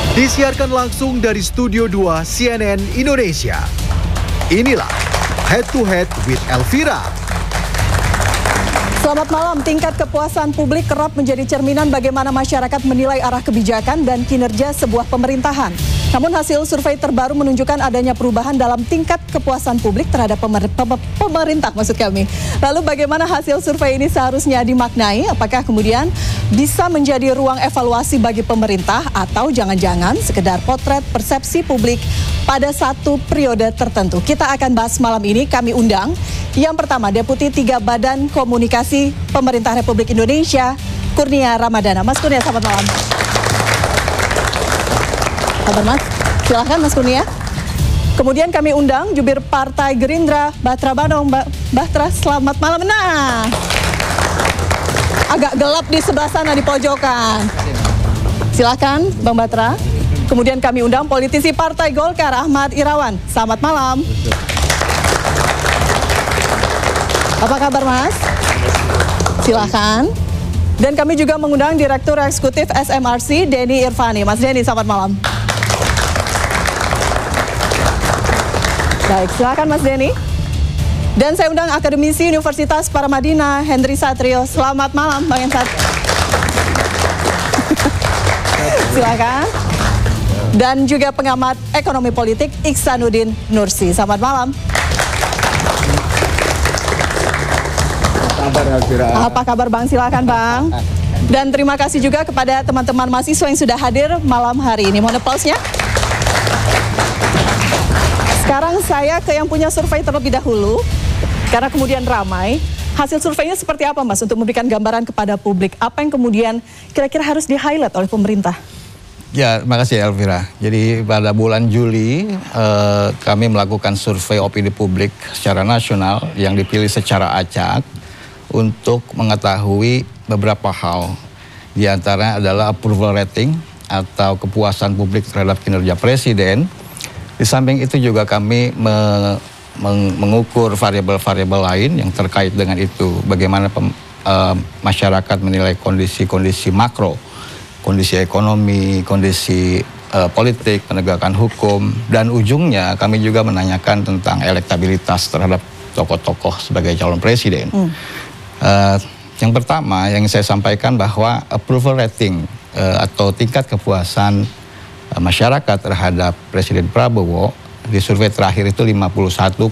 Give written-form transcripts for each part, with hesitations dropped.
Disiarkan langsung dari Studio 2 CNN Indonesia. Inilah Head to Head with Elvira. Selamat malam. Tingkat kepuasan publik kerap menjadi cerminan bagaimana masyarakat menilai arah kebijakan dan kinerja sebuah pemerintahan. Namun hasil survei terbaru menunjukkan adanya perubahan dalam tingkat kepuasan publik terhadap pemerintah maksud kami. Lalu bagaimana hasil survei ini seharusnya dimaknai? Apakah kemudian bisa menjadi ruang evaluasi bagi pemerintah atau jangan-jangan sekedar potret persepsi publik pada satu periode tertentu? Kita akan bahas malam ini. Kami undang yang pertama Deputi 3 Badan Komunikasi Pemerintah Republik Indonesia, Kurnia Ramadana. Mas Kurnia, selamat malam. Kabar Mas? Silahkan Mas Kurnia. Kemudian kami undang Jubir Partai Gerindra, Batra Banong. Batra, selamat malam. Nah, agak gelap di sebelah sana di pojokan. Silahkan Bang Batra. Kemudian kami undang politisi Partai Golkar, Ahmad Irawan. Selamat malam. Apa kabar Mas? Silahkan. Dan kami juga mengundang Direktur Eksekutif SMRC, Denny Irvani. Mas Denny, selamat malam. Baik, silakan Mas Denny. Dan saya undang akademisi Universitas Paramadina, Henry Satrio. Selamat malam, Bang Hensat. Silakan. Dan juga pengamat ekonomi politik, Iksanuddin Nursi. Selamat malam. Apa kabar Bang? Silakan Bang. Dan terima kasih juga kepada teman-teman mahasiswa yang sudah hadir malam hari ini. Mohon aplausnya. Sekarang saya ke yang punya survei terlebih dahulu, karena kemudian ramai. Hasil surveinya seperti apa Mas untuk memberikan gambaran kepada publik? Apa yang kemudian kira-kira harus di-highlight oleh pemerintah? Ya, terima kasih Elvira. Jadi pada bulan Juli kami melakukan survei opini publik secara nasional yang dipilih secara acak untuk mengetahui beberapa hal. Di antaranya adalah approval rating atau kepuasan publik terhadap kinerja presiden. Di samping itu juga kami mengukur variabel-variabel lain yang terkait dengan itu. Bagaimana masyarakat menilai kondisi-kondisi makro, kondisi ekonomi, kondisi politik, penegakan hukum. Dan ujungnya kami juga menanyakan tentang elektabilitas terhadap tokoh-tokoh sebagai calon presiden. Yang pertama yang saya sampaikan bahwa approval rating atau tingkat kepuasan masyarakat terhadap Presiden Prabowo di survei terakhir itu 51,1%,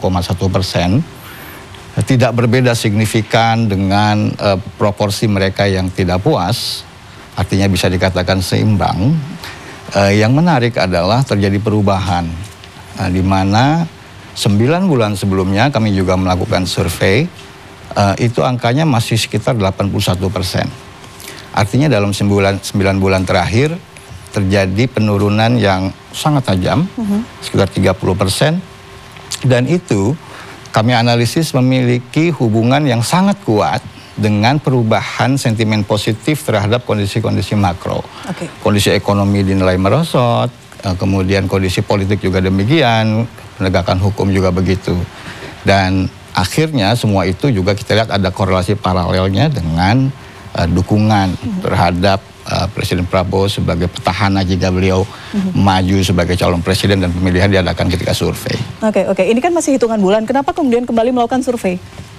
tidak berbeda signifikan dengan proporsi mereka yang tidak puas, artinya bisa dikatakan seimbang. Yang menarik adalah terjadi perubahan, di mana 9 bulan sebelumnya kami juga melakukan survei, itu angkanya masih sekitar 81%. Artinya dalam 9 bulan terakhir terjadi penurunan yang sangat tajam, sekitar 30%. Dan itu kami analisis memiliki hubungan yang sangat kuat dengan perubahan sentimen positif terhadap kondisi-kondisi makro. Kondisi ekonomi dinilai merosot, kemudian kondisi politik juga demikian, penegakan hukum juga begitu. Dan akhirnya semua itu juga kita lihat ada korelasi paralelnya dengan dukungan terhadap Presiden Prabowo sebagai petahana jika beliau maju sebagai calon presiden dan pemilihan diadakan ketika survei. Oke. Ini kan masih hitungan bulan. Kenapa kemudian kembali melakukan survei?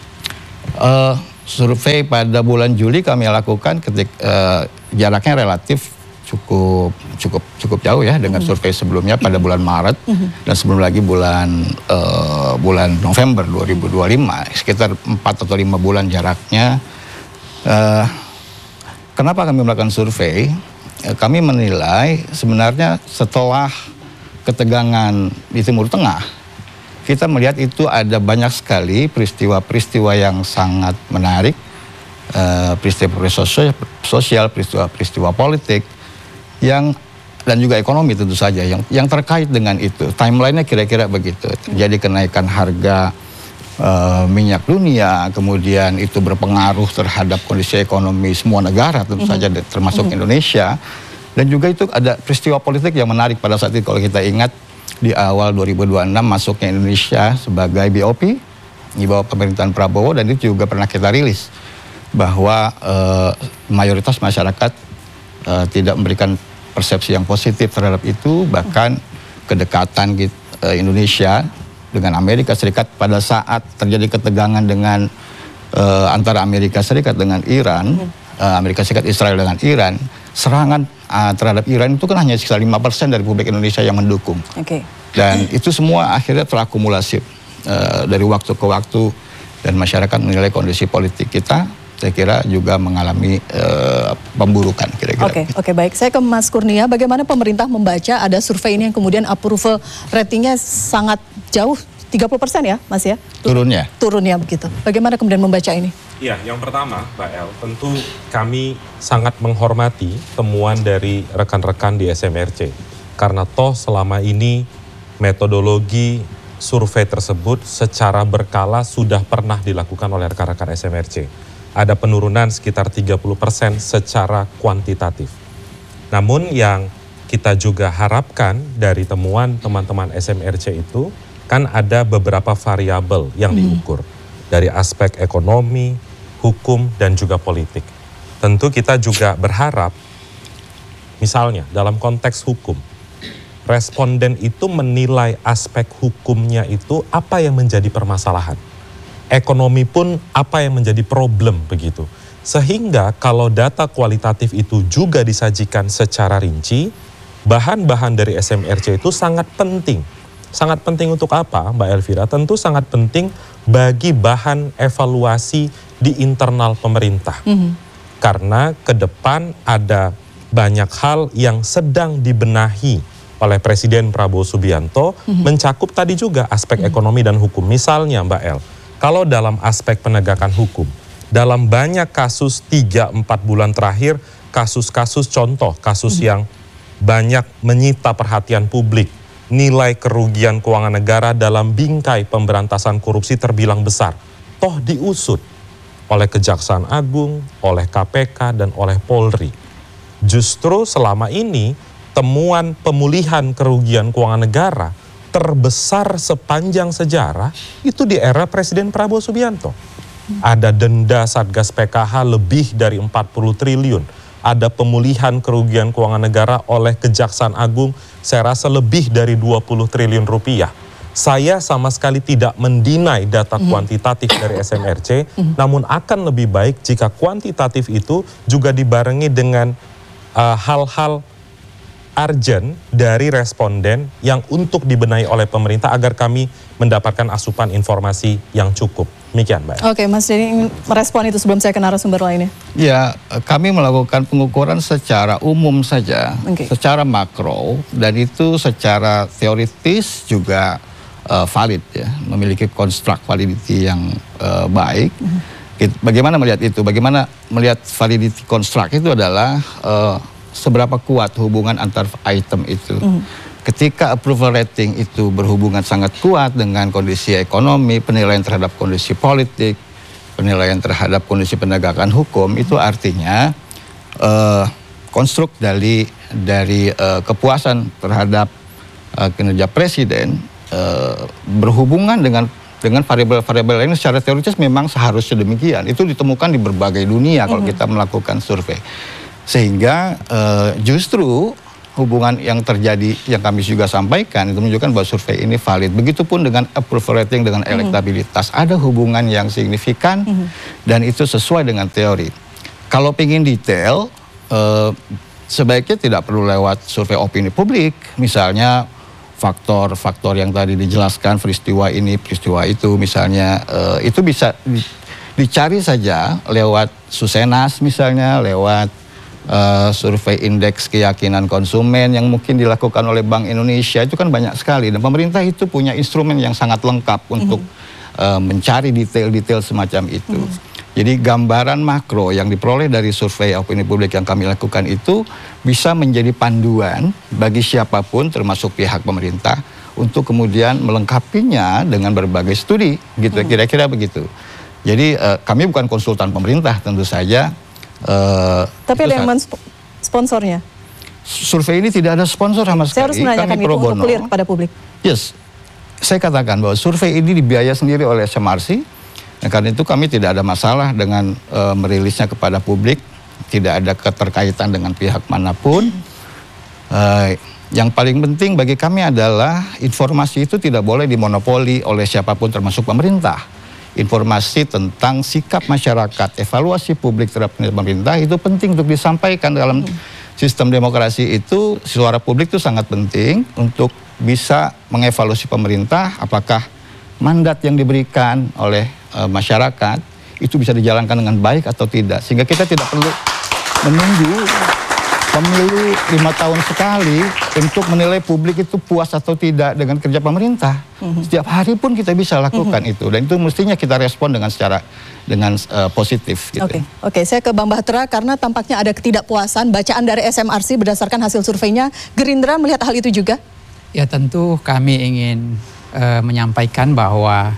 Survei pada bulan Juli kami lakukan ketika jaraknya relatif cukup jauh ya dengan survei sebelumnya pada bulan Maret dan sebelum lagi bulan November 2025, sekitar 4 atau 5 bulan jaraknya. Kenapa kami melakukan survei? Kami menilai sebenarnya setelah ketegangan di Timur Tengah, kita melihat itu ada banyak sekali peristiwa-peristiwa yang sangat menarik, peristiwa sosial, peristiwa politik, dan juga ekonomi tentu saja yang terkait dengan itu. Timelinenya kira-kira begitu. Terjadi kenaikan harga minyak dunia, kemudian itu berpengaruh terhadap kondisi ekonomi semua negara tentu saja termasuk Indonesia. Dan juga itu ada peristiwa politik yang menarik pada saat itu kalau kita ingat di awal 2026 masuknya Indonesia sebagai BOP di bawah pemerintahan Prabowo, dan itu juga pernah kita rilis bahwa mayoritas masyarakat tidak memberikan persepsi yang positif terhadap itu, bahkan kedekatan Indonesia dengan Amerika Serikat pada saat terjadi ketegangan dengan antara Amerika Serikat dengan Iran, Amerika Serikat Israel dengan Iran, serangan terhadap Iran itu kan hanya sekitar 5% dari publik Indonesia yang mendukung. Dan itu semua akhirnya terakumulasi dari waktu ke waktu, dan masyarakat menilai kondisi politik kita, saya kira juga mengalami pemburukan kira-kira. Oke, baik. Saya ke Mas Kurnia. Bagaimana pemerintah membaca ada survei ini yang kemudian approval ratingnya sangat jauh, 30% ya, Mas ya? Turunnya begitu. Bagaimana kemudian membaca ini? Ya, yang pertama, Mbak El, tentu kami sangat menghormati temuan dari rekan-rekan di SMRC. Karena toh selama ini metodologi survei tersebut secara berkala sudah pernah dilakukan oleh rekan-rekan SMRC. Ada penurunan sekitar 30% secara kuantitatif. Namun yang kita juga harapkan dari temuan teman-teman SMRC itu, kan ada beberapa variabel yang diukur. Dari aspek ekonomi, hukum, dan juga politik. Tentu kita juga berharap, misalnya dalam konteks hukum, responden itu menilai aspek hukumnya itu apa yang menjadi permasalahan. Ekonomi pun apa yang menjadi problem begitu. Sehingga kalau data kualitatif itu juga disajikan secara rinci, bahan-bahan dari SMRC itu sangat penting. Sangat penting untuk apa, Mbak Elvira? Tentu sangat penting bagi bahan evaluasi di internal pemerintah. Karena ke depan ada banyak hal yang sedang dibenahi oleh Presiden Prabowo Subianto, mencakup tadi juga aspek ekonomi dan hukum. Misalnya Mbak El, kalau dalam aspek penegakan hukum, dalam banyak kasus 3-4 bulan terakhir, kasus-kasus contoh, kasus yang banyak menyita perhatian publik, nilai kerugian keuangan negara dalam bingkai pemberantasan korupsi terbilang besar. Toh diusut oleh Kejaksaan Agung, oleh KPK, dan oleh Polri. Justru selama ini, temuan pemulihan kerugian keuangan negara terbesar sepanjang sejarah itu di era Presiden Prabowo Subianto. Ada denda Satgas PKH lebih dari 40 triliun. Ada pemulihan kerugian keuangan negara oleh Kejaksaan Agung saya rasa lebih dari 20 triliun rupiah. Saya sama sekali tidak mendinai data kuantitatif dari SMRC, namun akan lebih baik jika kuantitatif itu juga dibarengi dengan hal-hal urgent dari responden yang untuk dibenahi oleh pemerintah agar kami mendapatkan asupan informasi yang cukup. Demikian, Mbak. Oke, Mas Denny ingin merespon itu sebelum saya ke narasumber lainnya. Ya, kami melakukan pengukuran secara umum saja, secara makro, dan itu secara teoritis juga valid ya, memiliki konstruk validity yang baik. Bagaimana melihat itu? Bagaimana melihat validity konstruk itu adalah seberapa kuat hubungan antar item itu. Ketika approval rating itu berhubungan sangat kuat dengan kondisi ekonomi, penilaian terhadap kondisi politik, penilaian terhadap kondisi penegakan hukum, itu artinya konstruk dari kepuasan terhadap kinerja presiden berhubungan dengan variabel-variabel lain secara teoritis memang seharusnya demikian. Itu ditemukan di berbagai dunia kalau kita melakukan survei. Sehingga justru hubungan yang terjadi, yang kami juga sampaikan, itu menunjukkan bahwa survei ini valid. Begitupun dengan approval rating, dengan elektabilitas. Ada hubungan yang signifikan dan itu sesuai dengan teori. Kalau ingin detail, sebaiknya tidak perlu lewat survei opini publik. Misalnya faktor-faktor yang tadi dijelaskan, peristiwa ini, peristiwa itu, misalnya itu bisa dicari saja lewat Susenas misalnya, lewat survei indeks keyakinan konsumen yang mungkin dilakukan oleh Bank Indonesia, itu kan banyak sekali. Dan pemerintah itu punya instrumen yang sangat lengkap untuk mencari detail-detail semacam itu. Jadi gambaran makro yang diperoleh dari survei opini publik yang kami lakukan itu bisa menjadi panduan bagi siapapun termasuk pihak pemerintah untuk kemudian melengkapinya dengan berbagai studi, gitu kira-kira begitu. Jadi kami bukan konsultan pemerintah tentu saja. Tapi ada yang sponsornya? Survei ini tidak ada sponsor sama sekali. Saya harus menanyakan itu untuk clear kepada publik. Yes, saya katakan bahwa survei ini dibiayai sendiri oleh SMRC. Karena itu kami tidak ada masalah dengan merilisnya kepada publik. Tidak ada keterkaitan dengan pihak manapun. Yang paling penting bagi kami adalah informasi itu tidak boleh dimonopoli oleh siapapun termasuk pemerintah. Informasi tentang sikap masyarakat, evaluasi publik terhadap pemerintah itu penting untuk disampaikan dalam sistem demokrasi itu. Suara publik itu sangat penting untuk bisa mengevaluasi pemerintah apakah mandat yang diberikan oleh masyarakat itu bisa dijalankan dengan baik atau tidak. Sehingga kita tidak perlu menunggu pemilu 5 tahun sekali untuk menilai publik itu puas atau tidak dengan kerja pemerintah. Setiap hari pun kita bisa lakukan itu, dan itu mestinya kita respon dengan positif. Gitu. Oke, saya ke Bang Bahtera karena tampaknya ada ketidakpuasan bacaan dari SMRC berdasarkan hasil surveinya. Gerindra melihat hal itu juga? Ya tentu kami ingin menyampaikan bahwa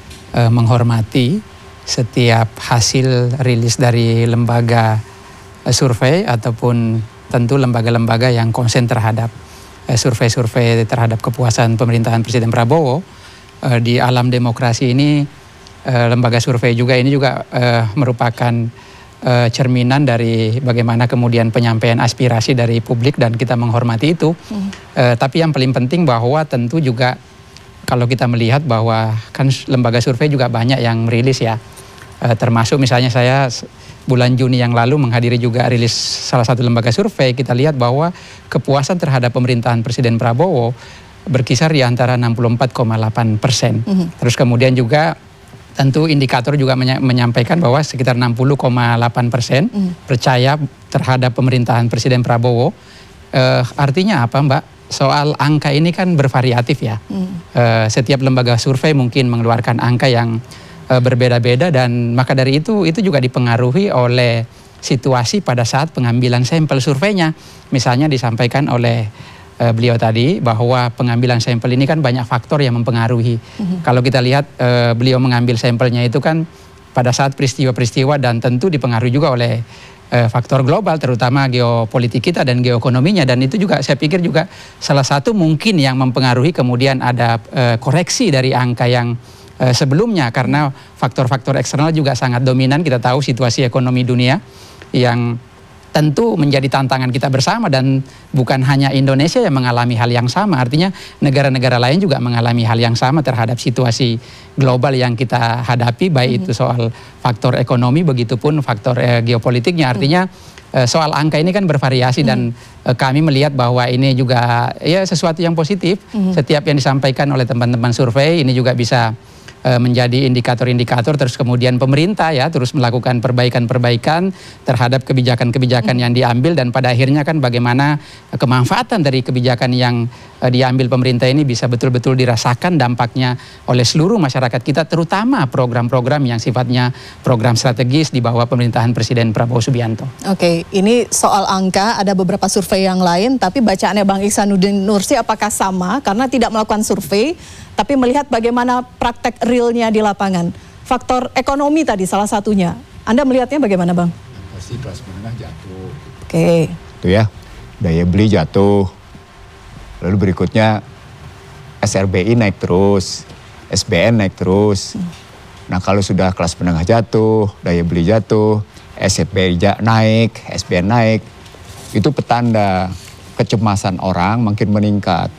menghormati setiap hasil rilis dari lembaga survei ataupun tentu lembaga-lembaga yang konsen terhadap survei-survei terhadap kepuasan pemerintahan Presiden Prabowo. Di alam demokrasi ini lembaga survei juga ini juga merupakan cerminan dari bagaimana kemudian penyampaian aspirasi dari publik, dan kita menghormati itu. Tapi yang paling penting bahwa tentu juga kalau kita melihat bahwa kan lembaga survei juga banyak yang merilis ya, termasuk misalnya saya bulan Juni yang lalu menghadiri juga rilis salah satu lembaga survei. Kita lihat bahwa kepuasan terhadap pemerintahan Presiden Prabowo berkisar di antara 64,8%. Terus kemudian juga tentu indikator juga menyampaikan bahwa sekitar 60,8% percaya terhadap pemerintahan Presiden Prabowo. Artinya apa, Mbak? Soal angka ini kan bervariatif ya. Setiap lembaga survei mungkin mengeluarkan angka yang berbeda-beda, dan maka dari itu juga dipengaruhi oleh situasi pada saat pengambilan sampel surveinya. Misalnya disampaikan oleh beliau tadi bahwa pengambilan sampel ini kan banyak faktor yang mempengaruhi. Kalau kita lihat beliau mengambil sampelnya itu kan pada saat peristiwa-peristiwa, dan tentu dipengaruhi juga oleh faktor global, terutama geopolitik kita dan geoekonominya, dan itu juga saya pikir juga salah satu mungkin yang mempengaruhi kemudian ada koreksi dari angka yang sebelumnya, karena faktor-faktor eksternal juga sangat dominan. Kita tahu situasi ekonomi dunia yang tentu menjadi tantangan kita bersama, dan bukan hanya Indonesia yang mengalami hal yang sama, artinya negara-negara lain juga mengalami hal yang sama terhadap situasi global yang kita hadapi, baik itu soal faktor ekonomi, begitupun faktor geopolitiknya. Artinya soal angka ini kan bervariasi, dan kami melihat bahwa ini juga ya sesuatu yang positif. Setiap yang disampaikan oleh teman-teman survei ini juga bisa menjadi indikator-indikator, terus kemudian pemerintah ya terus melakukan perbaikan-perbaikan terhadap kebijakan-kebijakan yang diambil, dan pada akhirnya kan bagaimana kemanfaatan dari kebijakan yang diambil pemerintah ini bisa betul-betul dirasakan dampaknya oleh seluruh masyarakat kita, terutama program-program yang sifatnya program strategis di bawah pemerintahan Presiden Prabowo Subianto. Oke, ini soal angka, ada beberapa survei yang lain, tapi bacaannya Bang Ihsanuddin Nursi apakah sama? Karena tidak melakukan survei, tapi melihat bagaimana praktek realnya di lapangan. Faktor ekonomi tadi salah satunya. Anda melihatnya bagaimana, Bang? Pasti kelas menengah jatuh. Oke. Itu ya, daya beli jatuh. Lalu berikutnya SRBI naik terus, SBN naik terus. Nah kalau sudah kelas menengah jatuh, daya beli jatuh, SBI naik, SBN naik, itu petanda kecemasan orang makin meningkat.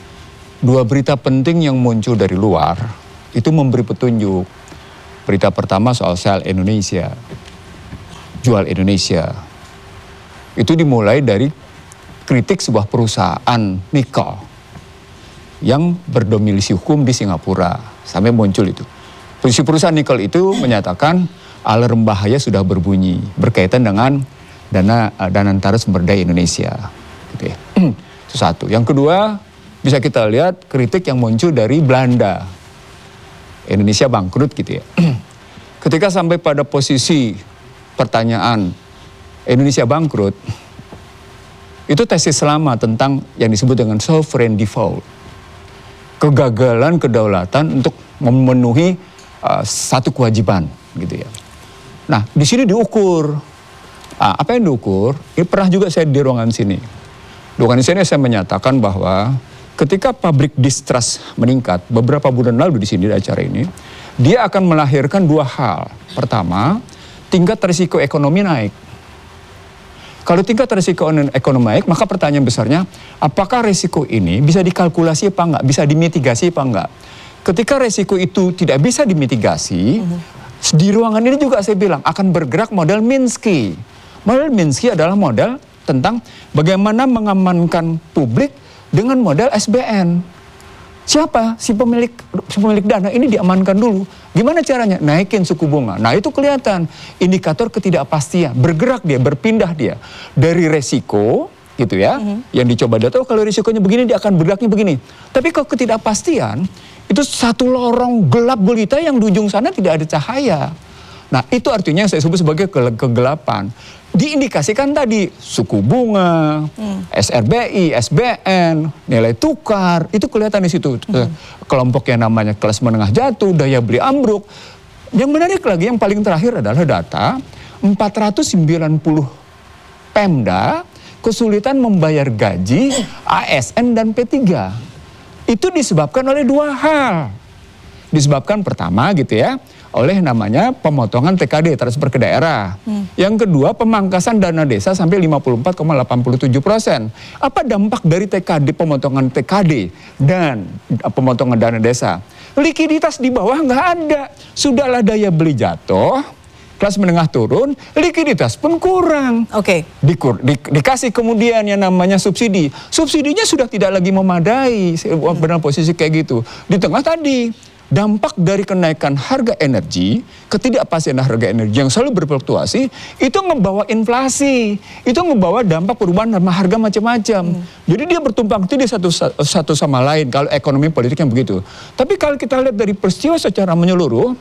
Dua berita penting yang muncul dari luar itu memberi petunjuk. Berita pertama soal sel Indonesia, jual Indonesia. Itu dimulai dari kritik sebuah perusahaan nikel yang berdomisili hukum di Singapura. Sampai muncul itu. Si perusahaan nikel itu menyatakan alarm bahaya sudah berbunyi berkaitan dengan dana antara sumber daya Indonesia. Gitu ya. Itu satu. Yang kedua, bisa kita lihat kritik yang muncul dari Belanda. Indonesia bangkrut gitu ya. Ketika sampai pada posisi pertanyaan Indonesia bangkrut, itu tesis lama tentang yang disebut dengan sovereign default. Kegagalan kedaulatan untuk memenuhi satu kewajiban gitu ya. Nah, di sini diukur. Apa yang diukur? Ini pernah juga saya di ruangan sini. Di ruangan sini saya menyatakan bahwa ketika public distrust meningkat beberapa bulan lalu di sini di acara ini, dia akan melahirkan dua hal. Pertama, tingkat risiko ekonomi naik. Kalau tingkat risiko ekonomi naik, maka pertanyaan besarnya, apakah risiko ini bisa dikalkulasi apa enggak, bisa dimitigasi apa enggak? Ketika risiko itu tidak bisa dimitigasi, di ruangan ini juga saya bilang akan bergerak model Minsky. Model Minsky adalah model tentang bagaimana mengamankan publik dengan model SBN. Siapa? Si pemilik dana ini diamankan dulu. Gimana caranya? Naikin suku bunga. Nah itu kelihatan indikator ketidakpastian. Bergerak dia, berpindah dia. Dari resiko gitu ya, yang dicoba dia tahu kalau risikonya begini dia akan bergeraknya begini. Tapi kalau ketidakpastian, itu satu lorong gelap gulita yang di ujung sana tidak ada cahaya. Nah itu artinya yang saya sebut sebagai kegelapan. Diindikasikan tadi suku bunga, SRBI, SBN, nilai tukar, itu kelihatan di situ. Kelompok yang namanya kelas menengah jatuh, daya beli ambruk. Yang menarik lagi yang paling terakhir adalah data 490 Pemda kesulitan membayar gaji ASN dan P3. Itu disebabkan oleh dua hal. Disebabkan pertama gitu ya, oleh namanya pemotongan TKD, transfer ke daerah. Yang kedua, pemangkasan dana desa sampai 54,87%. Apa dampak dari TKD, pemotongan TKD dan pemotongan dana desa? Likuiditas di bawah nggak ada. Sudahlah daya beli jatuh, kelas menengah turun, likuiditas pun kurang. Oke. Dikasih kemudian yang namanya subsidi. Subsidinya sudah tidak lagi memadai, benar posisi kayak gitu. Di tengah tadi, dampak dari kenaikan harga energi, ketidakpastian harga energi yang selalu berfluktuasi, itu membawa inflasi, itu membawa dampak perubahan harga macam-macam. Jadi dia bertumpang tindih satu sama lain kalau ekonomi politik yang begitu. Tapi kalau kita lihat dari peristiwa secara menyeluruh,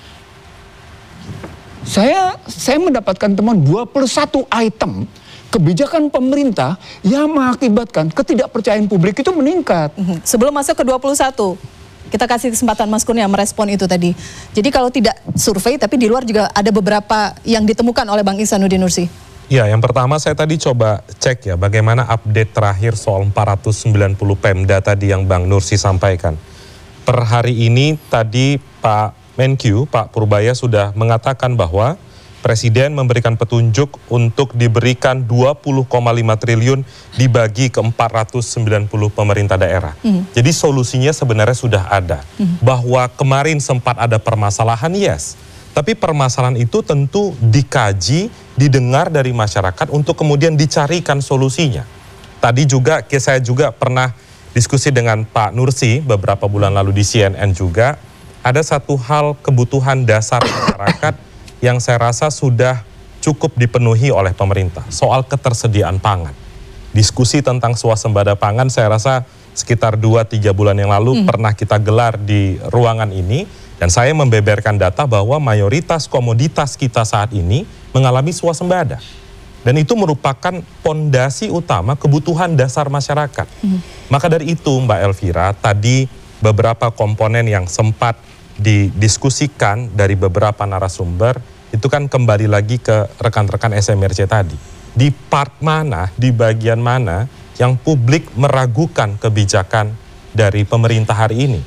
saya mendapatkan temuan 21 item kebijakan pemerintah yang mengakibatkan ketidakpercayaan publik itu meningkat. Sebelum masuk ke 21, kita kasih kesempatan Mas Kurnia merespon itu tadi. Jadi kalau tidak survei, tapi di luar juga ada beberapa yang ditemukan oleh Bang Ihsanuddin Nursi. Ya, yang pertama saya tadi coba cek ya bagaimana update terakhir soal 490 Pemda tadi yang Bang Nursi sampaikan. Per hari ini tadi Pak Menkyu, Pak Purbaya sudah mengatakan bahwa Presiden memberikan petunjuk untuk diberikan 20,5 triliun dibagi ke 490 pemerintah daerah. Jadi solusinya sebenarnya sudah ada. Bahwa kemarin sempat ada permasalahan, yes. Tapi permasalahan itu tentu dikaji, didengar dari masyarakat untuk kemudian dicarikan solusinya. Tadi juga saya juga pernah diskusi dengan Pak Nursi beberapa bulan lalu di CNN juga. Ada satu hal kebutuhan dasar masyarakat yang saya rasa sudah cukup dipenuhi oleh pemerintah, soal ketersediaan pangan. Diskusi tentang swasembada pangan saya rasa sekitar 2-3 bulan yang lalu pernah kita gelar di ruangan ini, dan saya membeberkan data bahwa mayoritas komoditas kita saat ini mengalami swasembada. Dan itu merupakan pondasi utama kebutuhan dasar masyarakat. Maka dari itu Mbak Elvira, tadi beberapa komponen yang sempat didiskusikan dari beberapa narasumber, itu kan kembali lagi ke rekan-rekan SMRC tadi. Di part mana, di bagian mana yang publik meragukan kebijakan dari pemerintah hari ini.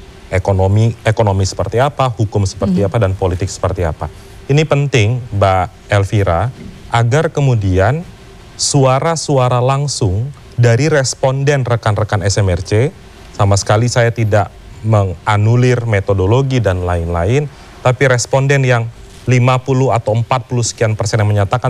Ekonomi seperti apa, hukum seperti apa, dan politik seperti apa. Ini penting Mbak Elvira, agar kemudian suara-suara langsung dari responden rekan-rekan SMRC, sama sekali saya tidak menganulir metodologi dan lain-lain, tapi responden yang 50 atau 40 sekian persen yang menyatakan